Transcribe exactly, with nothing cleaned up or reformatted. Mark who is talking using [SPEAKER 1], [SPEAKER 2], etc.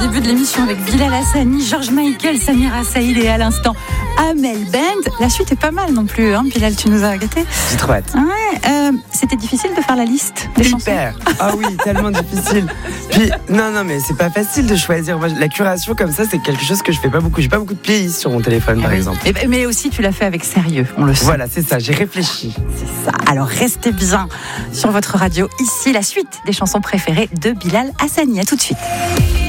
[SPEAKER 1] Début de l'émission avec Bilal Hassani, George Michael, Samira Saïd et à l'instant Amel Bent. La suite est pas mal non plus, hein, Bilal, tu nous as gâtés.
[SPEAKER 2] J'ai trop hâte.
[SPEAKER 1] Ouais, euh, c'était difficile de faire la liste des chansons.
[SPEAKER 2] Hyper. Ah oui, tellement difficile. Puis non, non, mais c'est pas facile de choisir. Moi, la curation comme ça, c'est quelque chose que je fais pas beaucoup. J'ai pas beaucoup de playlists sur mon téléphone,
[SPEAKER 1] Ah
[SPEAKER 2] par
[SPEAKER 1] oui.
[SPEAKER 2] exemple.
[SPEAKER 1] Et, mais aussi, tu l'as fait avec sérieux, on le sait.
[SPEAKER 2] Voilà, c'est ça. J'ai réfléchi.
[SPEAKER 1] C'est ça. Alors restez bien sur votre radio. Ici, la suite des chansons préférées de Bilal Hassani. À tout de suite.